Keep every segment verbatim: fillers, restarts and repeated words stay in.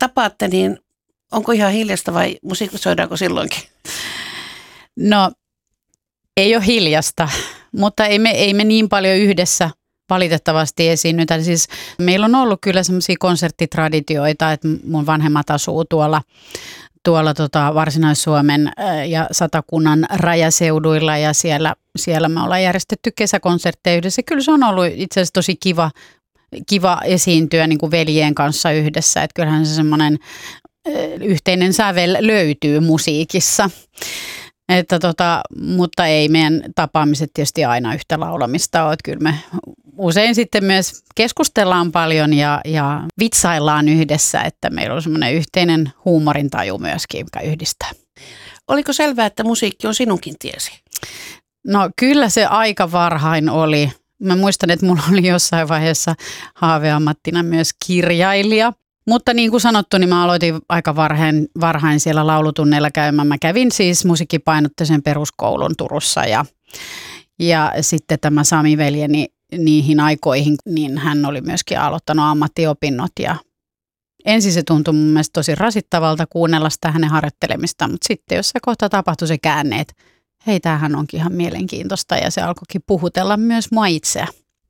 tapaatte, niin onko ihan hiljasta vai musiikisoidaanko silloinkin? No ei ole hiljasta, mutta ei me, ei me niin paljon yhdessä valitettavasti esiinnytä. Siis meillä on ollut kyllä semmoisia konserttitraditioita, että mun vanhemmat asuu tuolla, tuolla tota Varsinais-Suomen ja Satakunnan rajaseuduilla ja siellä, siellä me ollaan järjestetty kesäkonsertteja yhdessä. Kyllä se on ollut itse asiassa tosi kiva, kiva esiintyä niin kuin veljien kanssa yhdessä, että kyllähän se semmoinen yhteinen sävel löytyy musiikissa. Että tota, mutta ei meidän tapaamiset tietysti aina yhtä laulamista ole. Että kyllä me usein sitten myös keskustellaan paljon ja, ja vitsaillaan yhdessä, että meillä on semmoinen yhteinen huumorintaju myöskin, joka yhdistää. Oliko selvää, että musiikki on sinunkin tiesi? No kyllä se aika varhain oli. Mä muistan, että mulla oli jossain vaiheessa haaveammattina myös kirjailija. Mutta niin kuin sanottu, niin mä aloitin aika varhain, varhain siellä laulutunneilla käymään. Mä kävin siis musiikkipainotteisen peruskoulun Turussa ja, ja sitten tämä Sami-veljeni niihin aikoihin, niin hän oli myöskin aloittanut ammattiopinnot. Ja ensin se tuntui mun mielestä tosi rasittavalta kuunnella sitä hänen harjoittelemista, mutta sitten jos se kohta tapahtui se käänne, että hei, tämähän onkin ihan mielenkiintoista ja se alkoikin puhutella myös mua itseä.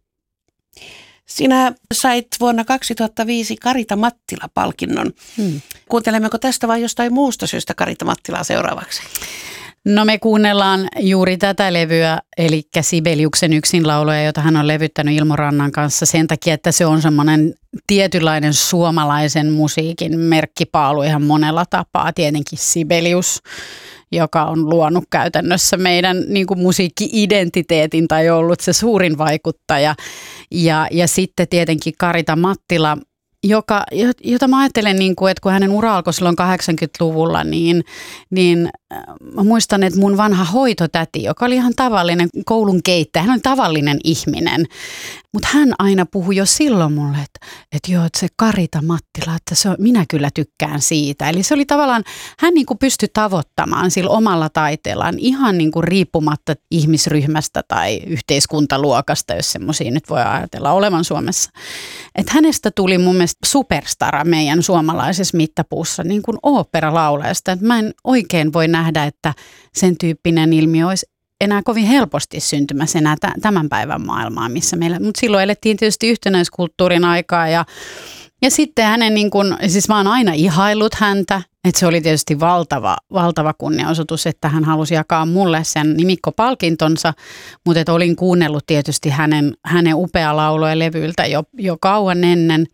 Sinä sait vuonna kaksituhattaviisi Karita Mattila-palkinnon. Hmm. Kuuntelemmeko tästä vai jostain muusta syystä Karita Mattilaa seuraavaksi? No me kuunnellaan juuri tätä levyä, eli Sibeliuksen yksinlauluja, jota hän on levyttänyt Ilmo Rannan kanssa sen takia, että se on semmoinen tietynlainen suomalaisen musiikin merkkipaalu ihan monella tapaa. Tietenkin Sibelius, joka on luonut käytännössä meidän niin kuin musiikki-identiteetin tai ollut se suurin vaikuttaja. Ja, ja sitten tietenkin Karita Mattila, joka, jota mä ajattelen, niin kuin, että kun hänen ura alkoi silloin kahdeksankymmentäluvulla, niin, niin mä muistan, että mun vanha hoitotäti, joka oli ihan tavallinen koulun keittäjä, hän oli tavallinen ihminen, mutta hän aina puhui jo silloin mulle, että, että joo, että se Karita Mattila, että se on, minä kyllä tykkään siitä. Eli se oli tavallaan, hän niin kuin pystyi tavoittamaan sillä omalla taiteellaan ihan niin kuin riippumatta ihmisryhmästä tai yhteiskuntaluokasta, jos semmoisia nyt voi ajatella olevan Suomessa. Että hänestä tuli mun mielestä superstara meidän suomalaisessa mittapuussa, niin kuin oopperalaulajasta. Että mä en oikein voi nähdä, että sen tyyppinen ilmiö olisi enää kovin helposti syntymässä enää tämän päivän maailmaa, missä meillä, mutta silloin elettiin tietysti yhtenäiskulttuurin aikaa ja, ja sitten hänen niin kuin, siis mä oon aina ihaillut häntä, että se oli tietysti valtava, valtava kunnianosoitus, että hän halusi jakaa mulle sen nimikkopalkintonsa, mutta että olin kuunnellut tietysti hänen, hänen upea laulua levyltä jo, jo kauan ennen.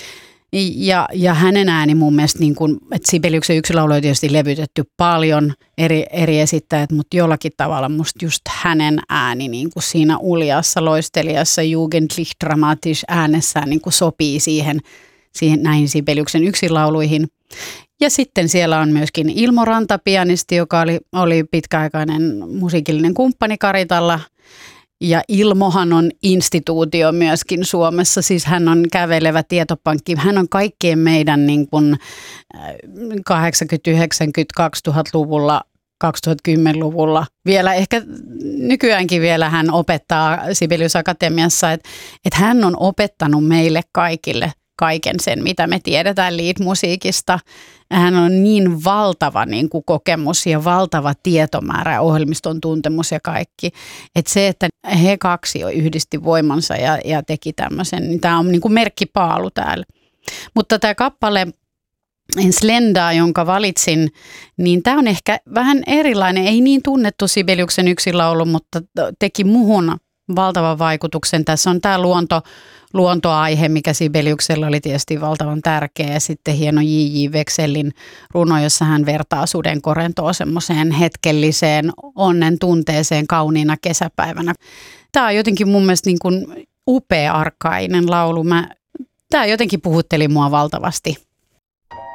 Ja, ja hänen ääni mun mielestä, niin kuin, että Sibeliuksen yksinlaulu on tietysti levytetty paljon eri, eri esittäjät, mutta jollakin tavalla musta just hänen ääni niin kuin siinä uljassa, loistelijassa, jugendlich dramatisch äänessään niin kuin sopii siihen, siihen näihin Sibeliuksen yksinlauluihin. Ja sitten siellä on myöskin Ilmo Ranta, pianisti, joka oli, oli pitkäaikainen musiikillinen kumppani Karitalla. Ja Ilmohan on instituutio myöskin Suomessa, siis hän on kävelevä tietopankki. Hän on kaikkien meidän niin kuin kahdeksankymmentä-, yhdeksänkymmentä-, kaksituhattaluvulla, kaksituhattakymmenluvulla. Vielä ehkä nykyäänkin vielä hän opettaa Sibelius Akatemiassa, että, että hän on opettanut meille kaikille kaiken sen, mitä me tiedetään liitmusiikista. Hän on niin valtava niin kuin kokemus ja valtava tietomäärä ja ohjelmiston tuntemus ja kaikki. Että se, että he kaksi jo yhdisti voimansa ja, ja teki tämmöisen, niin tämä on niin kuin merkkipaalu täällä. Mutta tämä kappale Slenda, jonka valitsin, niin tämä on ehkä vähän erilainen. Ei niin tunnettu Sibeliuksen yksinlaulu, mutta teki muhun valtavan vaikutuksen. Tässä on tämä luonto, luontoaihe, mikä Sibeliuksella oli tietysti valtavan tärkeä. Ja sitten hieno J J Vexellin runo, jossa hän vertaa sudenkorentoa semmoiseen hetkelliseen onnen tunteeseen kauniina kesäpäivänä. Tämä on jotenkin mun mielestä niin kuin upea arkainen laulu. Mä, tämä jotenkin puhutteli mua valtavasti.